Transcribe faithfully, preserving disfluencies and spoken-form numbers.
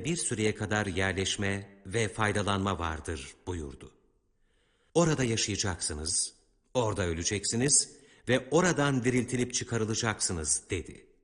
bir süreye kadar yerleşme ve faydalanma vardır buyurdu. Orada yaşayacaksınız, orada öleceksiniz ve oradan diriltilip çıkarılacaksınız dedi.